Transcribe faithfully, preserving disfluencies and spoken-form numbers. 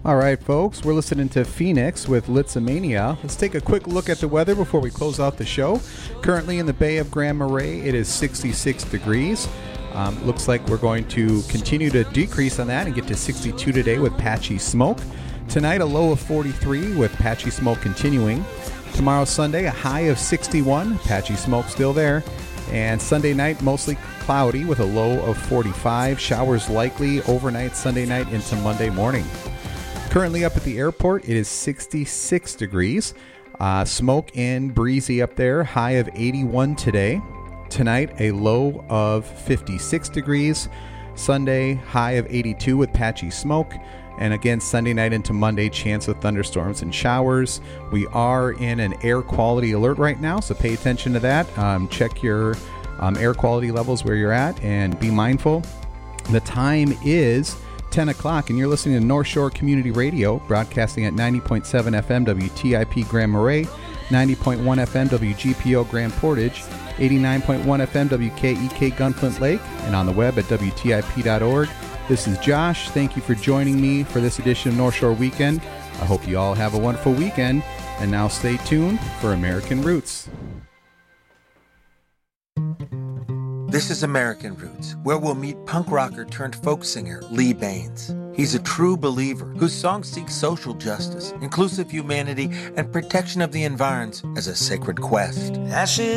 All right, folks, we're listening to Phoenix with Litzomania. Let's take a quick look at the weather before we close out the show. Currently in the Bay of Grand Marais, it is sixty-six degrees. Um, looks like we're going to continue to decrease on that and get to sixty-two today with patchy smoke. Tonight, a low of forty-three with patchy smoke continuing. Tomorrow, Sunday, a high of sixty-one, patchy smoke still there. And Sunday night, mostly cloudy with a low of forty-five. Showers likely overnight Sunday night into Monday morning. Currently up at the airport, it is sixty-six degrees. Uh, smoke and breezy up there. High of eighty-one today. Tonight, a low of fifty-six degrees. Sunday, high of eighty-two with patchy smoke. And again, Sunday night into Monday, chance of thunderstorms and showers. We are in an air quality alert right now, so pay attention to that. Um, check your um, air quality levels where you're at and be mindful. The time is ten o'clock, and you're listening to North Shore Community Radio, broadcasting at ninety point seven F M W T I P Grand Marais, ninety point one F M W G P O Grand Portage, eighty-nine point one F M W K E K Gunflint Lake, and on the web at W T I P dot org. This is Josh. Thank you for joining me for this edition of North Shore Weekend. I hope you all have a wonderful weekend, and now stay tuned for American Roots. This is American Roots, where we'll meet punk rocker turned folk singer Lee Baines. He's a true believer whose songs seek social justice, inclusive humanity, and protection of the environs as a sacred quest. Ashes